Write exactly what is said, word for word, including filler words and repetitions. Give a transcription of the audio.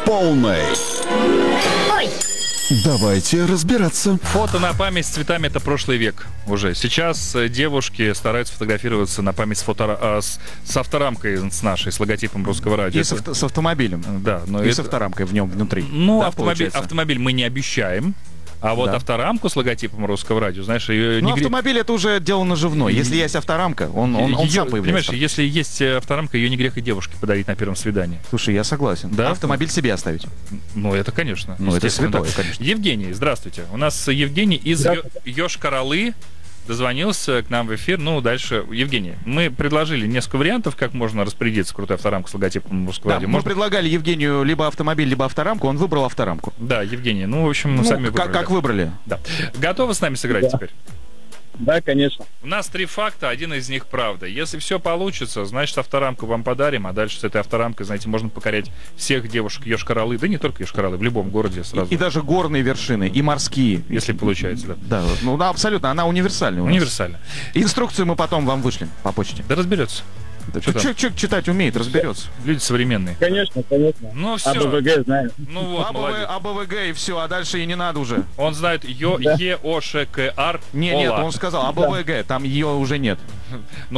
полной. Ой! Давайте разбираться. Фото на память с цветами — это прошлый век уже. Сейчас э, девушки стараются фотографироваться на память с, фото, а, с, с авторамкой с нашей, с логотипом Русского радио. И с, авто, с автомобилем. Да, но И это... с авторамкой в нем внутри. Ну, Да, автомобиль, получается? автомобиль мы не обещаем. А вот Да. авторамку с логотипом Русского радио, знаешь, ее Ну, не гре- автомобиль это уже дело наживное. Если есть авторамка, он, он, он её- сам появляется. Понимаешь, если есть э, авторамка, ее не грех и девушке подарить на первом свидании. Слушай, я согласен. Да? Автомобиль себе оставить. Ну, это, конечно. Ну, это естественно, святое, да. конечно. Евгений, здравствуйте. У нас Евгений из Ё- Йошкар-Олы дозвонился к нам в эфир. Ну, дальше. Евгений, мы предложили несколько вариантов, как можно распорядиться крутой авторамку с логотипом Русского Да, радио. мы Можно- предлагали Евгению либо автомобиль, либо авторамку. Он выбрал авторамку. Да, Евгений. Ну, в общем, Ну, сами как, выбрали. как выбрали? Да. Готовы с нами сыграть теперь? Да, конечно. У нас три факта, один из них правда. Если все получится, значит, авторамку вам подарим, а дальше с этой авторамкой, знаете, можно покорять всех девушек Йошкар-Олы, да не только Йошкар-Олы, в любом городе сразу, И даже горные вершины, и морские. если получается, да. Да, ну да, абсолютно, она универсальная у нас. Универсально. Инструкцию мы потом вам вышлем по почте. Да разберется. Да что там? Человек, человек читать умеет, разберется. Люди современные. Конечно, конечно. Ну все. АБВГ знаю. Ну вот, АБВ, молодец. АБВГ и все, а дальше и не надо уже. Он знает Йо, Да. Е, О, Ш, К, Р, Не, нет, Ола. он сказал АБВГ, там ее уже нет.